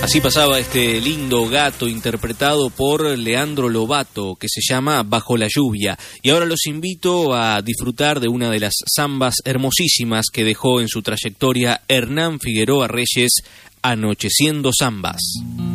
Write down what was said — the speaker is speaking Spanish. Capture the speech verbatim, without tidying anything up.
Así pasaba este lindo gato interpretado por Leandro Lobato, que se llama Bajo la lluvia. Y ahora los invito a disfrutar de una de las zambas hermosísimas que dejó en su trayectoria Hernán Figueroa Reyes, Anocheciendo Zambas.